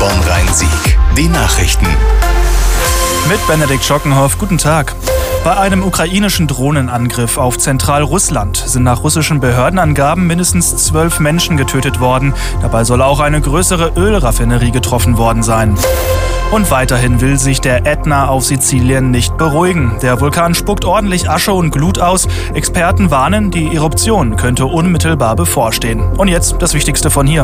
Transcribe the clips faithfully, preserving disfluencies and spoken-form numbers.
Bonn-Rhein-Sieg. Die Nachrichten. Mit Benedikt Schockenhoff, guten Tag. Bei einem ukrainischen Drohnenangriff auf Zentralrussland sind nach russischen Behördenangaben mindestens zwölf Menschen getötet worden. Dabei soll auch eine größere Ölraffinerie getroffen worden sein. Und weiterhin will sich der Ätna auf Sizilien nicht beruhigen. Der Vulkan spuckt ordentlich Asche und Glut aus. Experten warnen, die Eruption könnte unmittelbar bevorstehen. Und jetzt das Wichtigste von hier.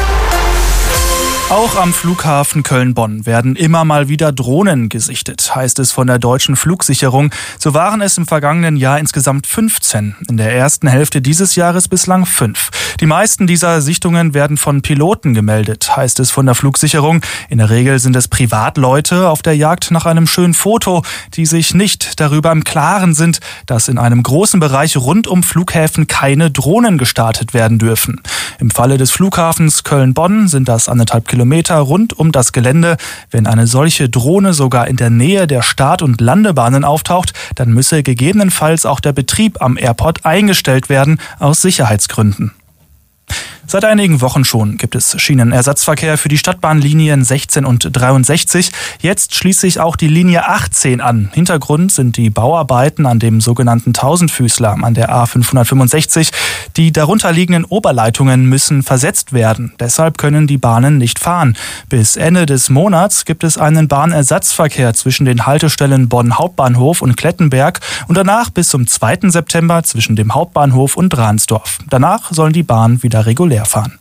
Auch am Flughafen Köln-Bonn werden immer mal wieder Drohnen gesichtet, heißt es von der Deutschen Flugsicherung. So waren es im vergangenen Jahr insgesamt fünfzehn, in der ersten Hälfte dieses Jahres bislang fünf. Die meisten dieser Sichtungen werden von Piloten gemeldet, heißt es von der Flugsicherung. In der Regel sind es Privatleute auf der Jagd nach einem schönen Foto, die sich nicht darüber im Klaren sind, dass in einem großen Bereich rund um Flughäfen keine Drohnen gestartet werden dürfen. Im Falle des Flughafens Köln-Bonn sind das anderthalb Kilometer rund um das Gelände. Wenn eine solche Drohne sogar in der Nähe der Start- und Landebahnen auftaucht, dann müsse gegebenenfalls auch der Betrieb am Airport eingestellt werden aus Sicherheitsgründen. Seit einigen Wochen schon gibt es Schienenersatzverkehr für die Stadtbahnlinien sechzehn und dreiundsechzig. Jetzt schließt sich auch die Linie achtzehn an. Hintergrund sind die Bauarbeiten an dem sogenannten Tausendfüßler an der A fünfhundertfünfundsechzig. Die darunterliegenden Oberleitungen müssen versetzt werden. Deshalb können die Bahnen nicht fahren. Bis Ende des Monats gibt es einen Bahnersatzverkehr zwischen den Haltestellen Bonn Hauptbahnhof und Klettenberg und danach bis zum zweiten September zwischen dem Hauptbahnhof und Ransdorf. Danach sollen die Bahnen wieder regulär fahren.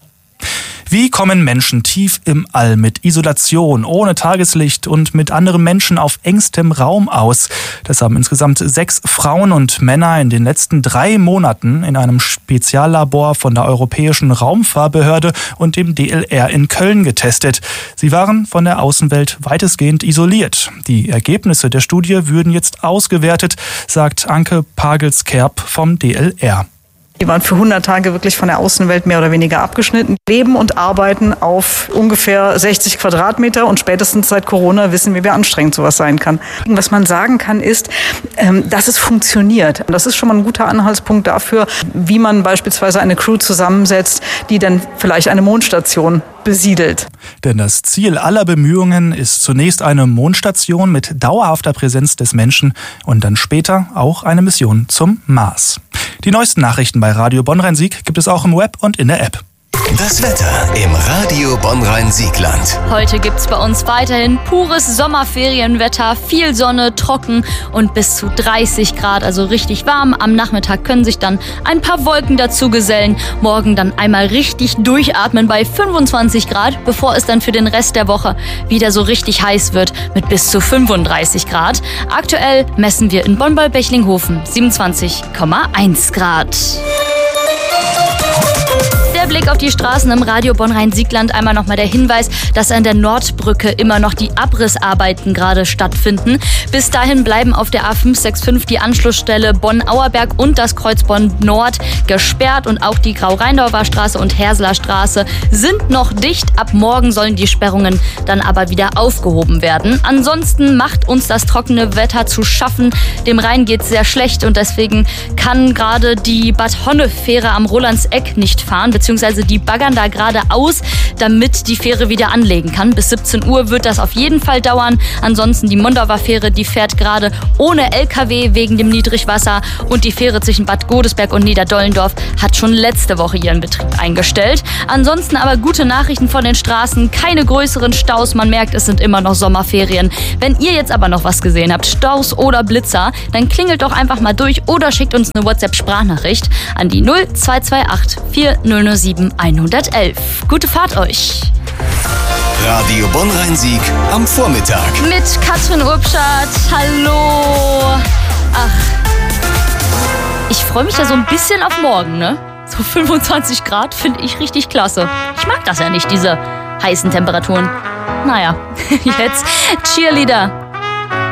Wie kommen Menschen tief im All mit Isolation, ohne Tageslicht und mit anderen Menschen auf engstem Raum aus? Das haben insgesamt sechs Frauen und Männer in den letzten drei Monaten in einem Speziallabor von der Europäischen Raumfahrtbehörde und dem D L R in Köln getestet. Sie waren von der Außenwelt weitestgehend isoliert. Die Ergebnisse der Studie würden jetzt ausgewertet, sagt Anke Pagels-Kerb vom D L R. Die waren für hundert Tage wirklich von der Außenwelt mehr oder weniger abgeschnitten, leben und arbeiten auf ungefähr sechzig Quadratmeter und spätestens seit Corona wissen wir, wie anstrengend sowas sein kann. Was man sagen kann, ist, dass es funktioniert. Das ist schon mal ein guter Anhaltspunkt dafür, wie man beispielsweise eine Crew zusammensetzt, die dann vielleicht eine Mondstation besiedelt. Denn das Ziel aller Bemühungen ist zunächst eine Mondstation mit dauerhafter Präsenz des Menschen und dann später auch eine Mission zum Mars. Die neuesten Nachrichten bei Radio Bonn-Rhein-Sieg gibt es auch im Web und in der App. Das Wetter im Radio Bonn-Rhein-Siegland. Heute gibt's bei uns weiterhin pures Sommerferienwetter, viel Sonne, trocken und bis zu dreißig Grad, also richtig warm. Am Nachmittag können sich dann ein paar Wolken dazu gesellen. Morgen dann einmal richtig durchatmen bei fünfundzwanzig Grad, bevor es dann für den Rest der Woche wieder so richtig heiß wird mit bis zu fünfunddreißig Grad. Aktuell messen wir in Bonn-Bechling-Hofen siebenundzwanzig Komma eins Grad. Der Blick auf die Straßen im Radio Bonn-Rhein-Siegland. Einmal nochmal der Hinweis, dass an der Nordbrücke immer noch die Abrissarbeiten gerade stattfinden. Bis dahin bleiben auf der A fünf sechs fünf die Anschlussstelle Bonn-Auerberg und das Kreuz Bonn-Nord gesperrt und auch die Grau-Rheindorfer Straße und Hersler Straße sind noch dicht. Ab morgen sollen die Sperrungen dann aber wieder aufgehoben werden. Ansonsten macht uns das trockene Wetter zu schaffen. Dem Rhein geht es sehr schlecht und deswegen kann gerade die Bad Honne-Fähre am Rolandseck nicht fahren, beziehungsweise die baggern da gerade aus, damit die Fähre wieder anlegen kann. Bis siebzehn Uhr wird das auf jeden Fall dauern. Ansonsten die Mondauer Fähre, die fährt gerade ohne L K W wegen dem Niedrigwasser und die Fähre zwischen Bad Godesberg und Niederdollendorf hat schon letzte Woche ihren Betrieb eingestellt. Ansonsten aber gute Nachrichten von den Straßen, keine größeren Staus. Man merkt, es sind immer noch Sommerferien. Wenn ihr jetzt aber noch was gesehen habt, Staus oder Blitzer, dann klingelt doch einfach mal durch oder schickt uns eine WhatsApp-Sprachnachricht an die null zwei zwei acht vier null null sieben eins eins eins. Gute Fahrt euch! Radio Bonn-Rhein-Sieg am Vormittag. Mit Katrin Urbschat. Hallo! Ach, ich freue mich ja so ein bisschen auf morgen, ne? So fünfundzwanzig Grad finde ich richtig klasse. Ich mag das ja nicht, diese heißen Temperaturen. Naja, jetzt Cheerleader